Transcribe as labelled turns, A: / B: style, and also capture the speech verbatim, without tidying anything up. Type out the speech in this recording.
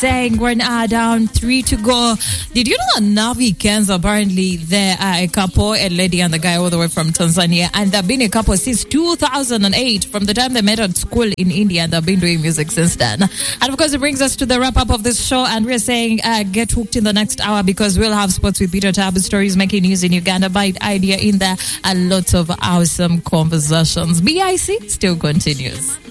A: saying we're now down three to go. Did you know that Navi Kenza, apparently they are a couple, a lady and the guy all the way from Tanzania, and they've been a couple since two thousand eight, from the time they met at school in India, and they've been doing music since then. And of course, it brings us to the wrap up of this show, and we're saying uh, get hooked in the next hour, because we'll have sports with Peter Tabu, stories making news in Uganda, Bite Idea in there, and lots of awesome conversations. B I C still continues.